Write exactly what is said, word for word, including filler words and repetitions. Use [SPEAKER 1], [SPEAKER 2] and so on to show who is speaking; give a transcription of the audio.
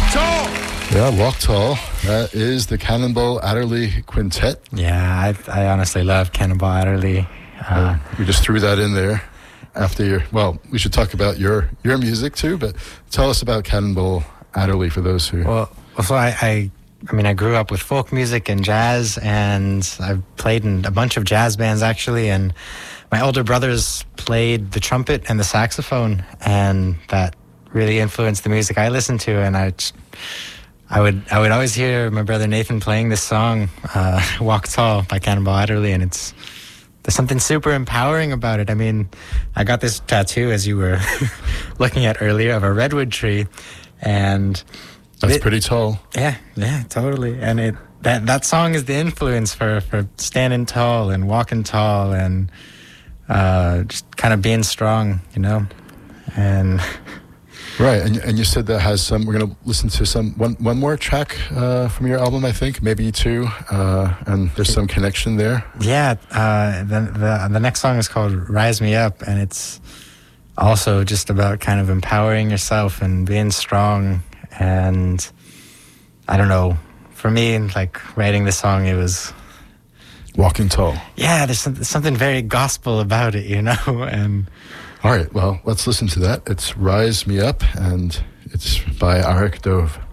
[SPEAKER 1] Tall.
[SPEAKER 2] Yeah, Walk Tall. That is the Cannonball Adderley Quintet.
[SPEAKER 3] Yeah, I, I honestly love Cannonball Adderley. Uh,
[SPEAKER 2] we just threw that in there after your, well, we should talk about your, your music too, but tell us about Cannonball Adderley for those who...
[SPEAKER 3] Well, so I, I, I mean, I grew up with folk music and jazz, and I've played in a bunch of jazz bands actually, and my older brothers played the trumpet and the saxophone, and that really influenced the music I listened to, and I just, I would I would always hear my brother Nathan playing this song, uh, Walk Tall by Cannonball Adderley, and it's there's something super empowering about it. I mean, I got this tattoo, as you were looking at earlier, of a redwood tree, and
[SPEAKER 2] that's
[SPEAKER 3] it,
[SPEAKER 2] pretty tall.
[SPEAKER 3] Yeah, yeah, totally. And it that that song is the influence for, for standing tall and walking tall and uh, just kind of being strong, you know, and.
[SPEAKER 2] Right, and and you said that has some. We're going to listen to some one one more track uh, from your album, I think, maybe two, uh, and there's some connection there.
[SPEAKER 3] Yeah, uh, the, the the next song is called "Rise Me Up," and it's also just about kind of empowering yourself and being strong. And I don't know, for me, like writing this song, it was
[SPEAKER 2] walking tall.
[SPEAKER 3] Yeah, there's some, something very gospel about it, you know, and.
[SPEAKER 2] All right, well, let's listen to that. It's Rise Me Up, and it's by Arik Dove.